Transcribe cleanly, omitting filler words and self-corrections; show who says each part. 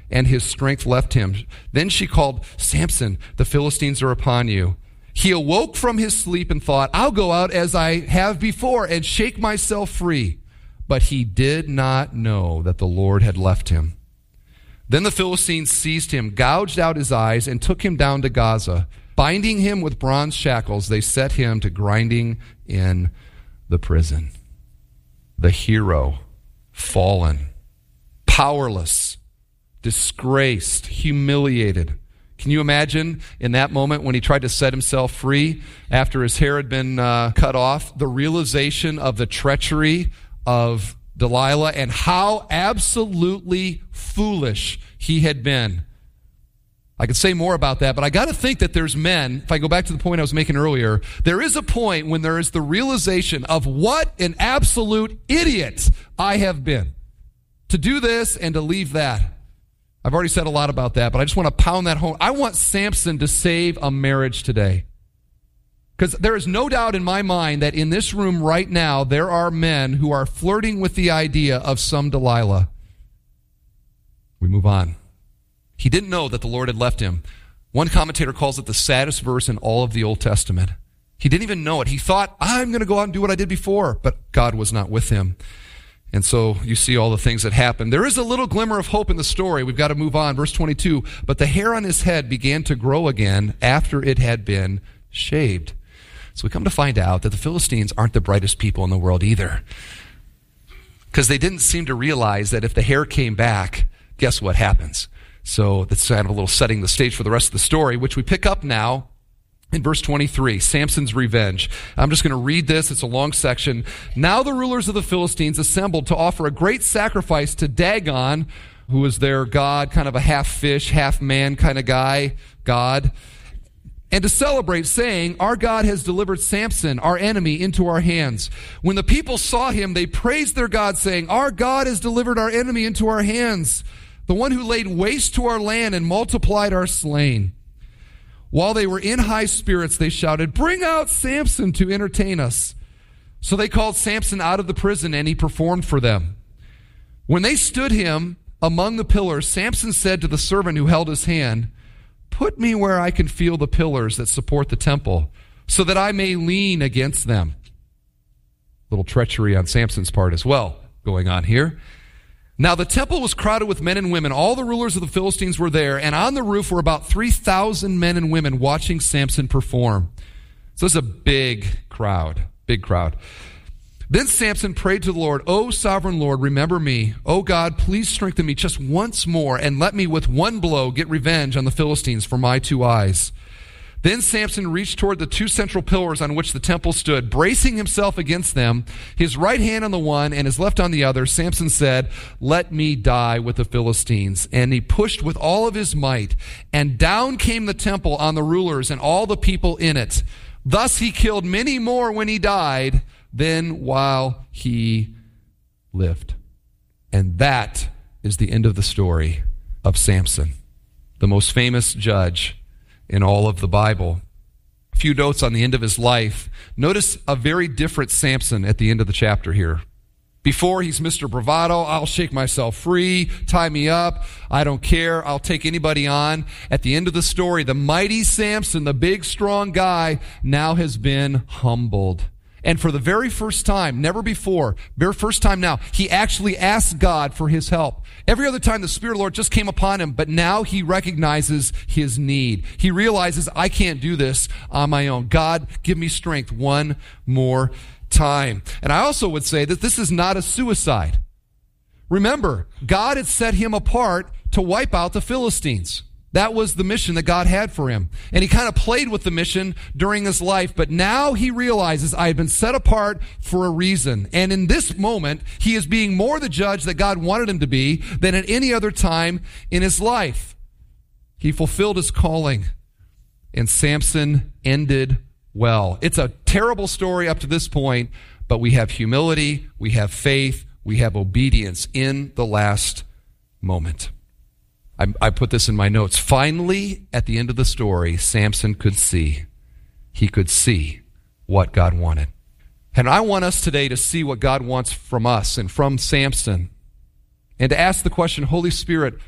Speaker 1: and his strength left him. Then she called, "Samson, the Philistines are upon you." He awoke from his sleep and thought, "I'll go out as I have before and shake myself free." But he did not know that the Lord had left him. Then the Philistines seized him, gouged out his eyes, and took him down to Gaza. Binding him with bronze shackles, they set him to grinding in the prison. The hero, fallen, powerless, disgraced, humiliated. Can you imagine in that moment when he tried to set himself free after his hair had been cut off, the realization of the treachery of Delilah and how absolutely foolish he had been? I could say more about that, but I got to think that there's men, if I go back to the point I was making earlier, there is a point when there is the realization of what an absolute idiot I have been. To do this and to leave that. I've already said a lot about that, but I just want to pound that home. I want Samson to save a marriage today. Because there is no doubt in my mind that in this room right now, there are men who are flirting with the idea of some Delilah. We move on. He didn't know that the Lord had left him. One commentator calls it the saddest verse in all of the Old Testament. He didn't even know it. He thought, I'm going to go out and do what I did before. But God was not with him. And so you see all the things that happened. There is a little glimmer of hope in the story. We've got to move on. Verse 22, but the hair on his head began to grow again after it had been shaved. So we come to find out that the Philistines aren't the brightest people in the world either. Because they didn't seem to realize that if the hair came back, guess what happens? So that's kind of a little setting the stage for the rest of the story, which we pick up now in verse 23, Samson's revenge. I'm just going to read this. It's a long section. Now the rulers of the Philistines assembled to offer a great sacrifice to Dagon, who is their god, kind of a half fish, half man kind of guy, god, and to celebrate, saying, our God has delivered Samson, our enemy, into our hands. When the people saw him, they praised their God, saying, our God has delivered our enemy into our hands, the one who laid waste to our land and multiplied our slain. While they were in high spirits, they shouted, bring out Samson to entertain us. So they called Samson out of the prison, and he performed for them. When they stood him among the pillars, Samson said to the servant who held his hand, put me where I can feel the pillars that support the temple, so that I may lean against them. Little treachery on Samson's part as well going on here. Now the temple was crowded with men and women. All the rulers of the Philistines were there, and on the roof were about 3,000 men and women watching Samson perform. So this is a big crowd, big crowd. Then Samson prayed to the Lord, O sovereign Lord, remember me. O God, please strengthen me just once more, and let me with one blow get revenge on the Philistines for my 2 eyes. Then Samson reached toward the 2 central pillars on which the temple stood, bracing himself against them, his right hand on the one and his left on the other. Samson said, let me die with the Philistines. And he pushed with all of his might, and down came the temple on the rulers and all the people in it. Thus he killed many more when he died than while he lived. And that is the end of the story of Samson, the most famous judge in all of the Bible. A few notes on the end of his life. Notice a very different Samson at the end of the chapter here. Before, he's Mr. Bravado. I'll shake myself free, tie me up, I don't care, I'll take anybody on. At the end of the story, the mighty Samson, the big, strong guy, now has been humbled. And for the very first time, never before, very first time now, he actually asked God for his help. Every other time the Spirit of the Lord just came upon him, but now he recognizes his need. He realizes, I can't do this on my own. God, give me strength one more time. And I also would say that this is not a suicide. Remember, God had set him apart to wipe out the Philistines. That was the mission that God had for him. And he kind of played with the mission during his life, but now he realizes I have been set apart for a reason. And in this moment, he is being more the judge that God wanted him to be than at any other time in his life. He fulfilled his calling, and Samson ended well. It's a terrible story up to this point, but we have humility, we have faith, we have obedience in the last moment. I put this in my notes. Finally, at the end of the story, Samson could see. He could see what God wanted. And I want us today to see what God wants from us and from Samson. And to ask the question, Holy Spirit,